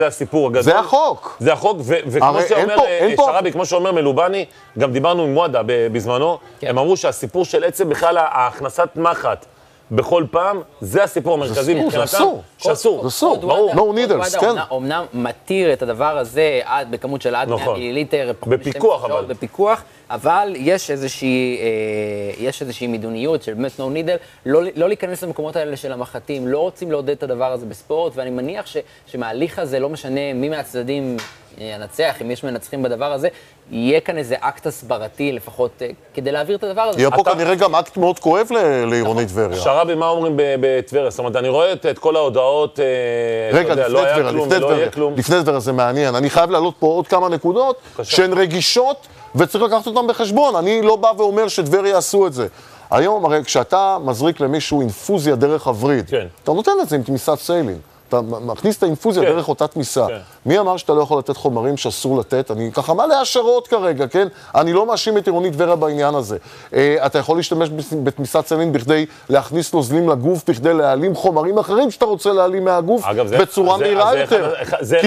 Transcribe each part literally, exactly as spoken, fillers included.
זה הסיפור הגדול. זה החוק. זה החוק, וכמו שאומר שרבי, כמו שאומר מלובני, גם דיברנו עם וואדה בזמנו, הם אמרו שהסיפור של עצם בכלל ההכנסת מחט בכל פעם, זה הסיפור המרכזי מבחינתם. זה אסור. שאסור. זה אסור, ברור. No needles, כן. אומנם מתיר את הדבר הזה בכמות של עד מאה מיליליטר. בפיקוח אבל. בפיקוח, אבל יש איזושהי, יש איזושהי מידוניות של באמת no needle, לא להיכנס למקומות האלה של המחטים, לא רוצים לעודד את הדבר הזה בספורט, ואני מניח שמההליך הזה לא משנה מי מהצדדים ינצח, אם יש מנצחים בדבר הזה, יהיה כאן איזה אקט הסברתי לפחות כדי להעביר את הדבר הזה. יהיה פה כנראה גם אקט מאוד כואב לעירוני טבריה. שרבי, מה אומרים בטבריה? זאת אומרת, אני רואה את כל ההודעות, רגע, לפני טבריה זה מעניין. אני חייב להעלות פה עוד כמה נקודות שהן רגישות וצריך לקחת אותן בחשבון. אני לא בא ואומר שטבריה עשו את זה. היום, הרי כשאתה מזריק למישהו אינפוזיה דרך הווריד, אתה נותן את זה עם תמיסת סיילין. אתה מכניס את האינפוזיה דרך אותה תמיסה. מי אמר שאתה לא יכול לתת חומרים שאסור לתת? אני ככה מלא השערות כרגע, כן? אני לא מאשים את עירוני טבריה בעניין הזה. אתה יכול להשתמש בתמיסת סיילין בכדי להכניס נוזלים לגוף, בכדי להעלים חומרים אחרים שאתה רוצה להעלים מהגוף בצורה מהירה יותר. כי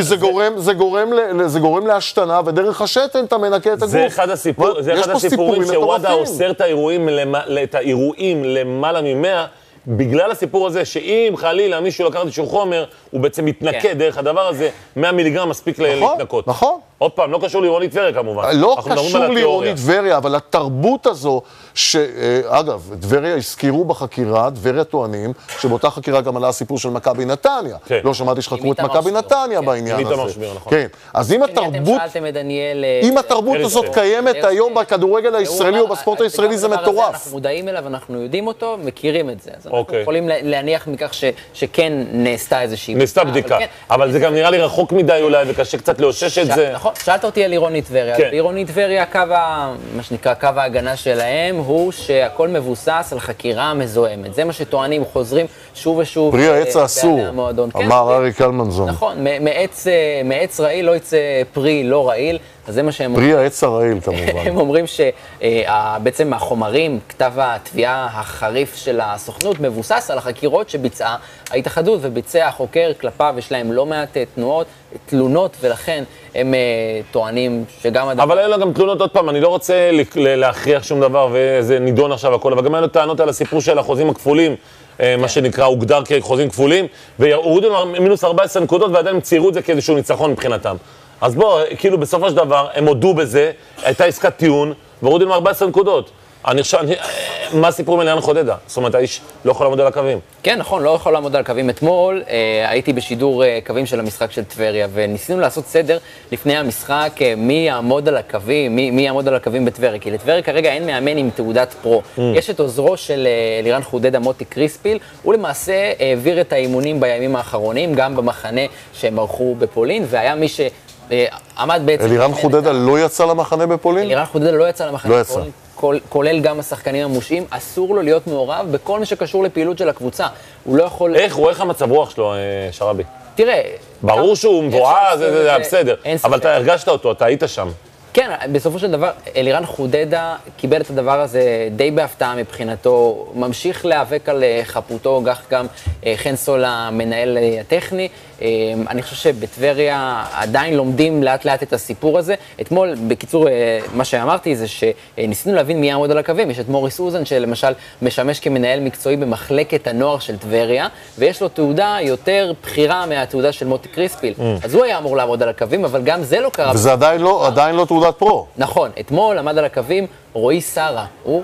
זה גורם להשתנה, ודרך השתן אתה מנקה את הגוף. זה אחד הסיפורים שוואדה אוסר את האירועים למעלה ממאה, בגלל הסיפור הזה, שאם חלילה מישהו לקח איזשהו חומר, הוא בעצם מתנקה דרך הדבר הזה, מאה מיליגרם מספיק להתנקות. נכון. עוד פעם, לא קשור לעירוני טבריה כמובן. לא קשור לעירוני טבריה, אבל התרבות הזו, שאגב, טבריה הזכירו בחקירה, טבריה טוענים, שבאותה חקירה גם עלה הסיפור של מכבי נתניה. לא שמעתי שחקרו את מכבי נתניה בעניין הזה. כן. אז אם התרבות, אם התרבות הזאת קיימת היום בכדורגל הישראלי או בספורט הישראלי, זה מטורף. אנחנו מודעים אליו, אנחנו יודעים אותו, מכירים את זה. אז אנחנו יכולים להניח מכך שכן נעשתה איזושהי בדיקה. נעשתה בדיקה. אבל זה גם נראה לי רחוק מדי אולי, וקשה קצת לאושש את זה. נכון, שאלת אותי על עירוני טבריה. בעירוני טבריה, מה שנקרא קו ההגנה שלהם, הוא שהכל מבוסס על חקירה מזוהמת. זה מה שטוענים, חוזרים שוב ושוב. פרי העץ האסור, אמר ארי קלמנזון. נכון, מעץ רעיל לא יצא פרי לא רעיל. אז זה מה שהם אומרים. פרי העץ הרעיל, כמובן. הם אומרים שבעצם החומרים, כתב התביעה החריף של הסוכנות, מבוסס על החקירות שביצעה ההתאחדות וביצע החוקר כלפיו, יש להם לא מעט תנועות, תלונות, ולכן הם טוענים שגם הדבר... אבל אין לו גם תלונות, עוד פעם, אני לא רוצה להכריח שום דבר, וזה נידון עכשיו הכל, אבל גם אין לו טענות על הסיפור של החוזים הכפולים, מה שנקרא, הוגדר כחוזים כפולים, והורידו מינוס ארבע עשרה נקודות, ועדיין ציירו את זה כאיזשהו ניצחון מבחינתם. אז בוא, כאילו בסופו של דבר, הם הודו בזה, הייתה עסקת טיעון, והורידו עם ארבע עשרה נקודות. אני חושב, מה הסיפור מלירן חודדה? זאת אומרת, האיש לא יכול לעמוד על הקווים. כן, נכון, לא יכול לעמוד על הקווים. אתמול הייתי בשידור קווים של המשחק של טבריה, וניסינו לעשות סדר לפני המשחק, מי יעמוד על הקווים, מי יעמוד על הקווים בטבריה. כי לטבריה כרגע אין מאמן עם תעודת פרו. יש את עוזרו של לירן חודדה, מוטי קריספיל, הוא למעשה העביר את האימונים בימים האחרונים, גם במחנה שהם ערכו בפולין, והיה מי ש... עמד בעצם... לירן חודדה לא יצא למחנה בפולין? לירן חודדה לא יצא למחנה בפולין, כולל גם השחקנים המושעים, אסור לו להיות מעורב בכל מה שקשור לפעילות של הקבוצה. הוא לא יכול... איך, רואה איך המצב רוח שלו, שרבי? תראה... ברור שהוא מבואה, זה בסדר, אבל אתה הרגשת אותו, אתה היית שם. כן, בסופו של דבר, לירן חודדה קיבל את הדבר הזה די בהפתעה מבחינתו, ממשיך להיאבק על חפותו, כך גם חן סול המנהל הטכני. אני חושב שבטבריה עדיין לומדים לאט לאט את הסיפור הזה. אתמול, בקיצור, מה שאמרתי זה שניסינו להבין מי יעמוד על הקווים. יש את מוריס אוזן, שלמשל משמש כמנהל מקצועי במחלקת הנוער של טבריה, ויש לו תעודה יותר בחירה מהתעודה של מוטי קריספיל. אז הוא היה אמור לעמוד על הקווים, אבל גם זה לא קרה. וזה עדיין לא, עדיין לא תעודת פרו. נכון. אתמול עמד על הקווים רועי שרה. הוא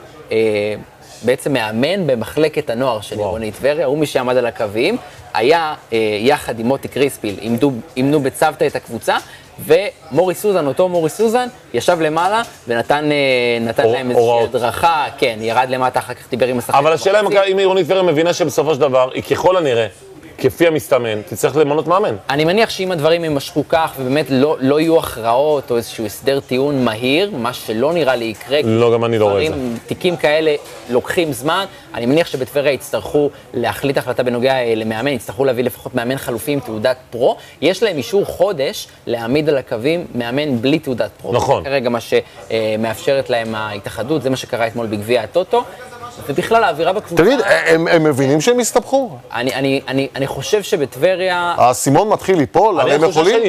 בעצם מאמן במחלקת הנוער של עירוני טבריה, הוא מי שעמד על הקווים, היה יחד עם מוטי קריספיל, אימנו בצוותא את הקבוצה, ומורי סוזן, אותו מורי סוזן, ישב למעלה ונתן להם איזושהי הדרכה, כן, ירד למטה, אחר כך דיבר עם השחקנים. אבל השאלה אם עירוני טבריה מבינה שבסופו של דבר, היא ככל הנראה, כפי המסתמן, תצטרך למנות מאמן. אני מניח שאם הדברים יימשכו כך, ובאמת לא, לא יהיו הכרעות או איזשהו הסדר טיעון מהיר, מה שלא נראה לי יקרה. לא, גם אני לא רואה את זה. תיקים כאלה לוקחים זמן. אני מניח שבטבריה יצטרכו להחליט החלטה בנוגע למאמן, יצטרכו להביא לפחות מאמן חלופי עם תעודת פרו. יש להם אישור חודש להעמיד על הקווים מאמן בלי תעודת פרו. נכון. כרגע מה שמאפשרת להם ההתאחדות, זה מה שקרה אתמול בגביע הטוטו. ובכלל האווירה בקבוצה... תגיד, הם, הם מבינים שהם הסתבכו? אני, אני, אני, אני חושב שבטבריה... האסימון מתחיל ליפול, הרי הם יכולים...